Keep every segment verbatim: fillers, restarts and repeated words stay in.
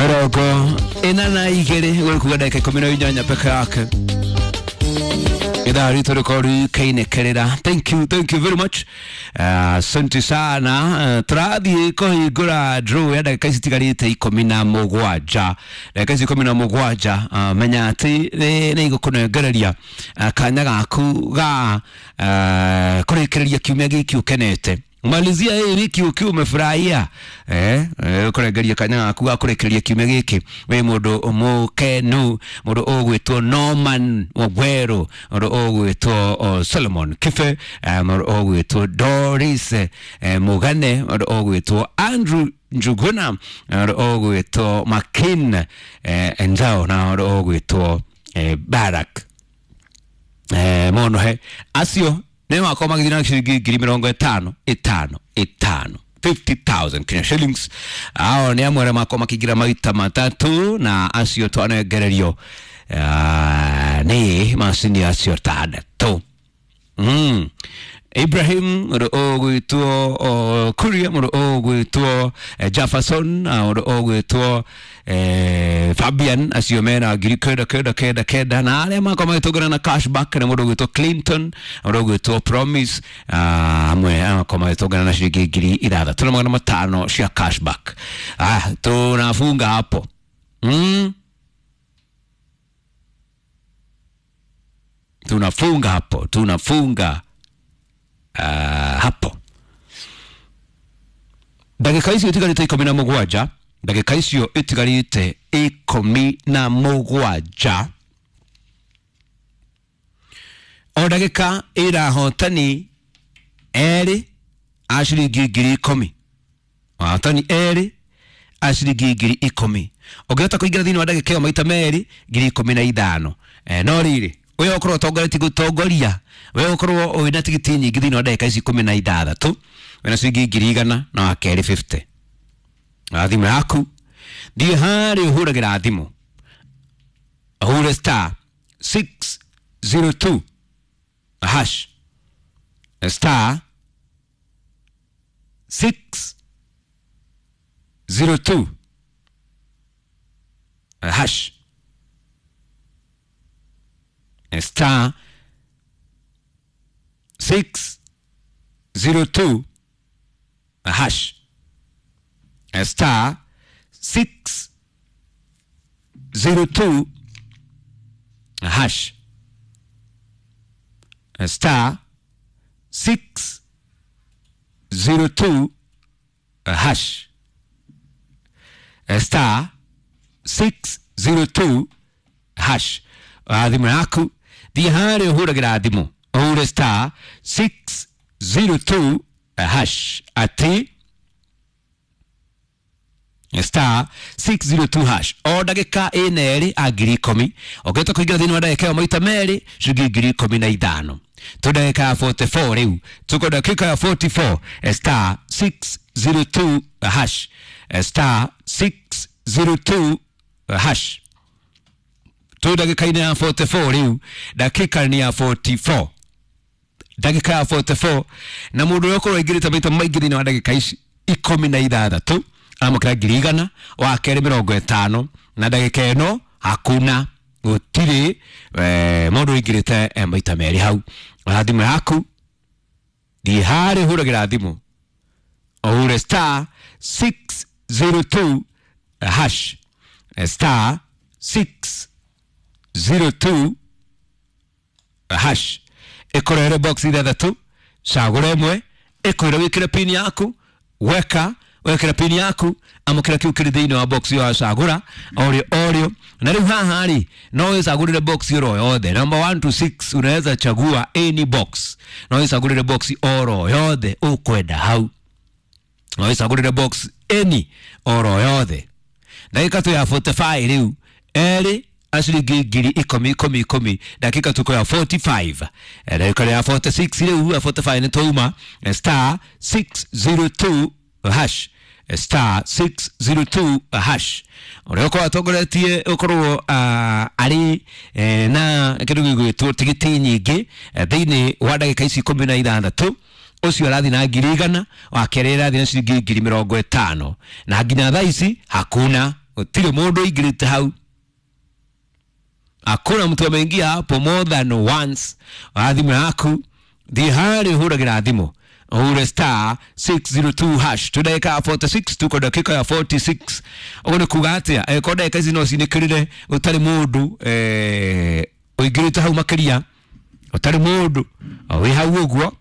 Meroko inana igere gwe kugada ikumi na inyanya peke yake. Ida rito rekodi kaine kerera. Thank you, thank you very much. Asante uh, sana. Uh, Tradi ko igura draw ya dakika isitigarite ikumi na mugwaja. Dakika ikumi na mugwaja uh, menyati ne ne igukono gararia uh, kanya gaku ga uh, kurekereria kiumia giki ukenete. Malizia hii wiki ukiwa umefurahia eh eh kuregeria kanya akuga kurekereria kiumia giki we mundu umukenu mundu ogwitwo Norman Wagwero mundu ogwitwo Solomon Kife mundu ogwitwo Doris eh, Mugane mundu ogwitwo Andrew Njuguna mundu ogwitwo Makin eh, Enjao na mundu ogwitwo eh, Barak eh mono he asio Nema akoma gidina shilingi giri mirongo etano, etano, etano, fifty thousand Kenya shillings. Ao ni amwere makoma kigira maita matatu na asio tuane gererio. Uh, ni masini asio tada to. Mm. Ibrahim oro ogwitwo Kuria oro ogwitwo Jefferson oro ogwitwo eh Fabian asiomena giri keda keda keda keda na ale makoma itogana na cashback na oro ogwitwo Clinton oro ogwitwo Promise amwe makoma itogana na shilingi giri irada tuna magana matano cia cashback. Ah tunafunga hapo. Mm. Tunafunga hapo, tunafunga Uh, hapo dakika hizo itigarite ikumi na mugwaja dakika hizo itigarite ikumi na mugwaja o dakika ira hotani eri ashiringi ngiri ikumi hotani eri ashiringi ngiri ikumi ogeta kuingira thini wa dakika yo maita meri ngiri ikumi na ithano eh no riri wewe okoro tongoreti gutongoria wewe okoro wina tigiti nyingi thini wa dakika ici ikumi na ithathatũ wena ciringi ngiri igana na wakeri fifty thimũ yaku thiĩ harĩ ũhũragĩra thimũ ũhure star six zero two hash star six zero two hash star six zero two hash star six zero two hash star six zero two hash star six zero two hash adhimu yaku di hare uhuragira adhimu uhure star six zero two hash ati star six zero two hash o dagika eneri agiri ikumi ogeta kuingira thini wa dagika maita meri shilingi ngiri ikumi na ithano to dagika forty four riu tuko dakika forty four star six zero two hash star six zero two hash to dakika ina ya forty four riu dakika ni ya forty four dakika ya forty four na mundu yokoro igirita maita maigiri ni wa dakika ici ikumi na ithathatũ amukira ngiri igana wa keri mirongo itano na dakika ino hakuna gutiri eh mundu igirite maita meri hau thimũ yaku di hari huragira thimũ uhure star six zero two hash star six zero two hash ekorere box ithathatũ cagũra ĩmwe ekwĩra wĩkĩre pin yaku weka wekĩra pin yaku amũkĩra kiu kĩrĩ thĩinĩ wa box yo cagũra orio orio na rĩu haha rĩ no wĩcagũrĩre box oro yothe number one to six unaweza chagua any box no wĩcagũrĩre box oro yothe ukwenda hau no wĩcagũrĩre box any oro yothe dakika tu ya forty five rĩu eri ashiringi ngiri ikumi ikumi ikumi dakika tuko ya forty five dakika ya forty six riu ya forty five ni tuma star six zero two hash star six zero two hash oreko atogoretie okoro ari na kindu gigwitwo tigiti nyingi thiini wa dakika ici ikumi na ithathatũ ucio arathi na ngiri igana wa kerera thina ciringi ngiri mirongo itano na nginya thaa ici hakuna utile mundu igirite hau. Hakuna mtu ameingia hapo more than once. Adhimu yaku di hali huragira adhimu ure star six oh two hash tudeka forty-six tuko dakika ya forty-six ogone kugatia e koda eka zino sinikirire utari mundu eh oigirite hau makiria utari mundu we hau ogwo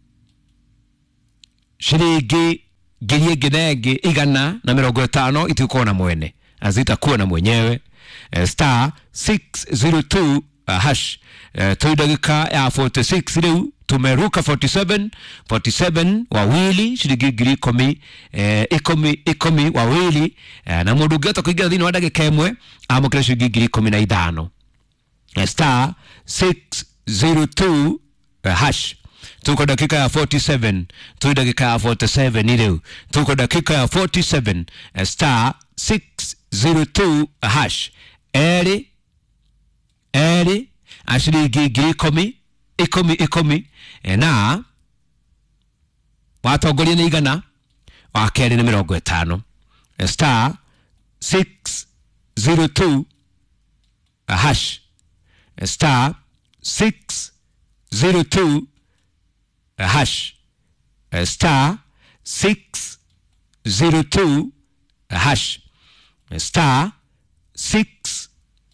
shiringi girie ginenge igana na mirongo itano itukona mwene azita kuona mwenyewe eh, star six oh two uh, hash eh, tudeka ya forty-six leo tumeruka forty-seven forty-seven wawili shilingi giri komi eh, ikomi ikomi wawili eh, na mundu geta kuingia thini wa ndagika imwe amukira shilingi giri komi na ithano eh, star six oh two uh, hash tuko dakika ya forty-seven tu dakika ya forty-seven leo tuko dakika ya forty-seven eh, star six oh two uh, hash eri eri ashilingi giri komi ikomi ikomi e na watongoria ni igana wa keri ni mirongo itano star six oh two a hash star six oh two a hash star six oh two a hash star six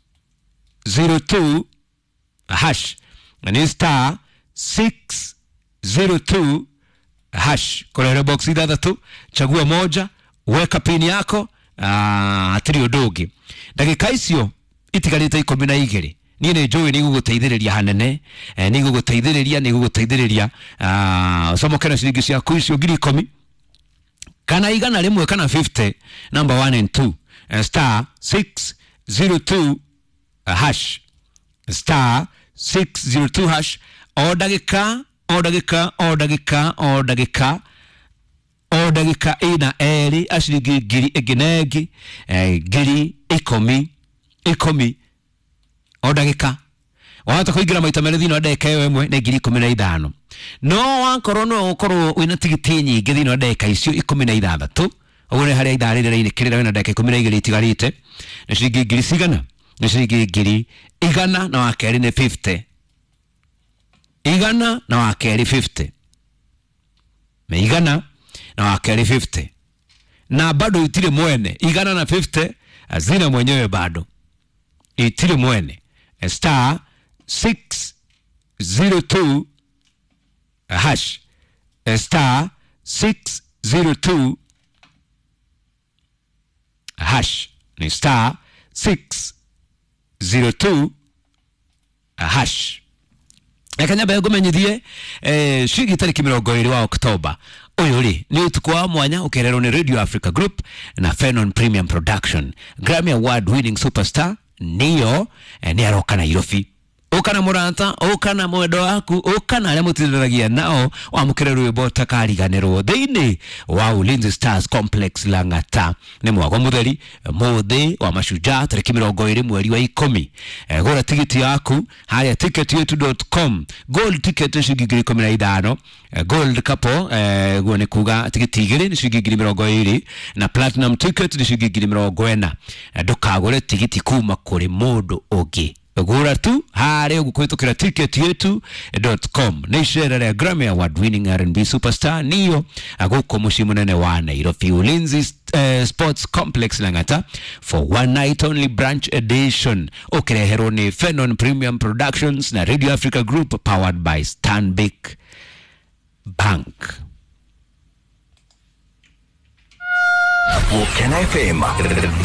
oh two a hash and star six oh two hash kolera box idatu chagua moja weka pin yako ah atiri odogi dakika icio itigarite ikumi na igiri ni ne joy ni guguteithiriria hanene eh, ni guguteithiriria ni guguteithiriria ah somo kana shilingi cia kuicio giri ikumi kana igana rimwe kana fifty number one and two uh, star six oh two uh, hash star six oh two hash o dagika o dagika o dagika o dagika o dagika ina eri ashiringi giri eginegi eh, giri ikomi ikomi o dagika wahota kuingira maita mere thino ndeka imwe na giri ikumi na ithano no wakorwo no ukorwo wina tigiti nyingi thino ndeka icio ikumi na ithathatũ ogone hari idari rire kirira wina ndeka ikumi na igĩrĩ itigarite na shiringi giri cigana na shiringi giri igana na wakeri ni fifty igana na wakeri fifty me igana na wakeri fifty na bado itile mwene igana na fifty azina mwenyewe bado itile mwene star six oh two hash star six oh two hash ni star six oh two hash yakanya bayo gumenyithie eh shigi tariki mirongo iri wa Oktoba uyu ri ni utuku wa mwanya ukerero ni Radio Africa Group na Phenon Premium Production Grammy Award winning superstar Nio eh, ni aroka Nairobi ukana murata ukana mwedo waku ukana ale mutithiragia nao wamukire rwimbo takariganirwo thiini wa Ulinzi Stars Complex Lang'ata ni mwago mutheri muthi wa mashujaa tariki mirongo iri mweri wa ikumi e, gora tiketi yaku haria ticket yetu dot com gold ticket shilingi ikumi na ithano e, gold couple e, gone kuga tiketi igiri ni shilingi mirongo iri na platinum ticket ni shilingi mirongo ina e, ndukagure tiketi kuma kuri mundu ungi gura tu hare ugukwitukira ticket yetu dot com ni share ya Grammy Award winning R and B superstar Nio aguko mushimu nene wa Nairobi Ulinzi uh, Sports Complex Lang'ata for one night only branch edition ukirehero ni Phenon Premium Productions na Radio Africa Group powered by Stanbic Bank. Can I fame?